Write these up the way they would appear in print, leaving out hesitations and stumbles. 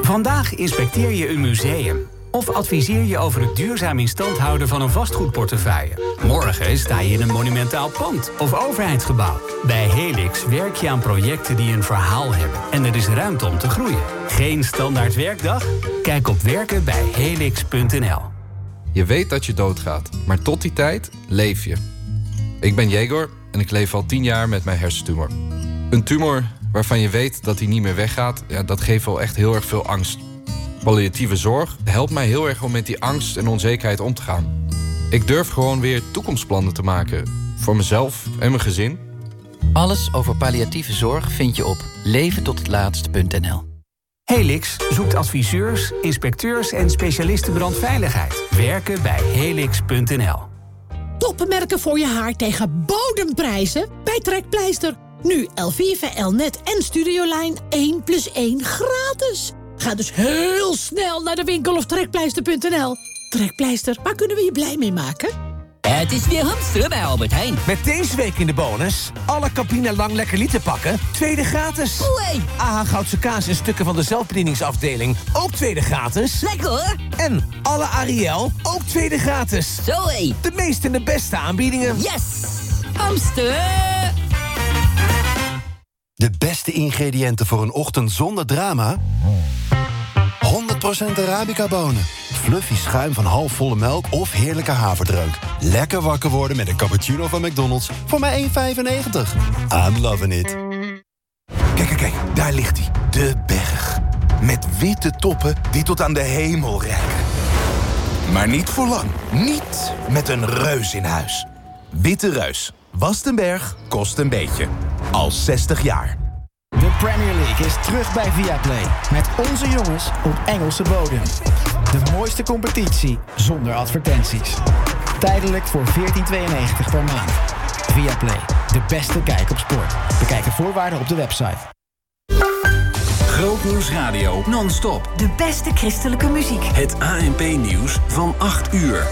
Vandaag inspecteer je een museum. Of adviseer je over het duurzaam in stand houden van een vastgoedportefeuille. Morgen sta je in een monumentaal pand of overheidsgebouw. Bij Helix werk je aan projecten die een verhaal hebben. En er is ruimte om te groeien. Geen standaard werkdag? Kijk op werkenbijhelix.nl. Je weet dat je doodgaat, maar tot die tijd leef je. Ik ben Jegor en ik leef al 10 jaar met mijn hersentumor. Een tumor waarvan je weet dat hij niet meer weggaat, ja, dat geeft wel echt heel erg veel angst. Palliatieve zorg helpt mij heel erg om met die angst en onzekerheid om te gaan. Ik durf gewoon weer toekomstplannen te maken. Voor mezelf en mijn gezin. Alles over palliatieve zorg vind je op leventothetlaatst.nl. Helix zoekt adviseurs, inspecteurs en specialisten brandveiligheid. Werken bij helix.nl. Topmerken voor je haar tegen bodemprijzen bij Trekpleister. Nu Elvive, Elnet en Studiolijn 1+1 gratis. Ga dus heel snel naar de winkel of trekpleister.nl. Trekpleister, waar kunnen we je blij mee maken? Het is weer hamsteren bij Albert Heijn. Met deze week in de bonus alle Campina Lang Lekker Liter pakken, tweede gratis. Oei. AH Goudse kaas en stukken van de zelfbedieningsafdeling, ook tweede gratis. Lekker hoor. En alle Ariel, ook tweede gratis. Zoé. De meeste en de beste aanbiedingen. Yes. Hamsteren. De beste ingrediënten voor een ochtend zonder drama? 100% Arabica-bonen. Fluffy schuim van halfvolle melk of heerlijke haverdreuk. Lekker wakker worden met een cappuccino van McDonald's voor maar €1,95. I'm loving it. Kijk, daar ligt hij. De berg. Met witte toppen die tot aan de hemel reiken. Maar niet voor lang. Niet met een reus in huis. Witte Reus. Wast een berg, kost een beetje. Al 60 jaar. De Premier League is terug bij Viaplay. Met onze jongens op Engelse bodem. De mooiste competitie zonder advertenties. Tijdelijk voor €14,92 per maand. Viaplay, de beste kijk op sport. Bekijk de voorwaarden op de website. Grootnieuws Radio non-stop. De beste christelijke muziek. Het ANP-nieuws van 8 uur.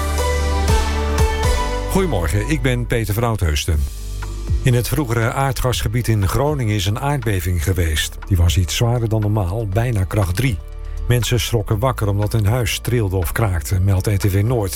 Goedemorgen, ik ben Peter van Oudheusden. In het vroegere aardgasgebied in Groningen is een aardbeving geweest. Die was iets zwaarder dan normaal, bijna kracht 3. Mensen schrokken wakker omdat hun huis trilde of kraakte, meldt RTV Noord.